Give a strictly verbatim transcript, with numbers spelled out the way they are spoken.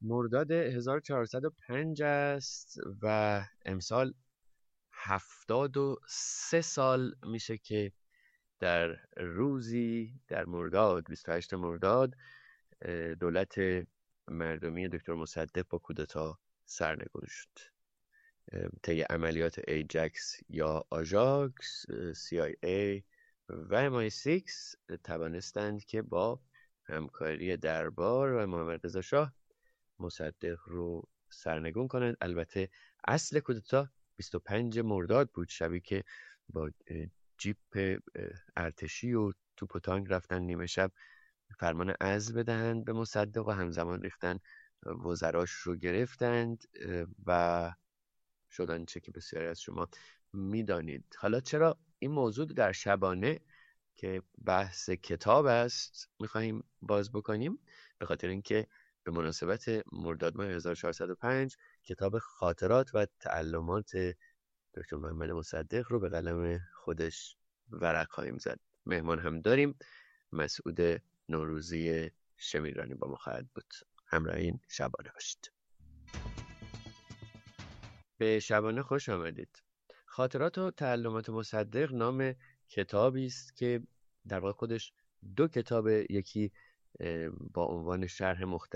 مرداد هزار و چهارصد و پنج است و امسال هفتاد و سه سال میشه که در روزی در مرداد بیست و هشتم مرداد دولت مردمی دکتر مصدق با کودتا سرنگون شد. طی عملیات ایجکس یا آژاکس، سی آی ای و ام آی سیکس توانستند که با همکاری دربار و محمد رضا شاه مصدق رو سرنگون کنند. البته اصل کودتا بیست و پنج مرداد بود، شبی که با جیپ ارتشی و توپ و تانک رفتن نیمه شب فرمان عزل بدهند به مصدق و همزمان ریختن وزراش رو گرفتند و شدن چه که بسیاری از شما میدانید. حالا چرا این موضوع در شبانه که بحث کتاب است میخواهیم باز بکنیم؟ به خاطر اینکه به مناسبت مرداد ماه هزار و چهارصد و پنج کتاب خاطرات و تعلمات دکتر محمد مصدق رو به قلم خودش ورق خواهیم زد. مهمان هم داریم، مسعود نوروزی شمیرانی با ما خواهد بود. همراه این شبانه باشید. به شبانه خوش آمدید. خاطرات و تعلمات مصدق نام کتابی است که در واقع خودش دو کتاب، یکی با عنوان شرح مختلف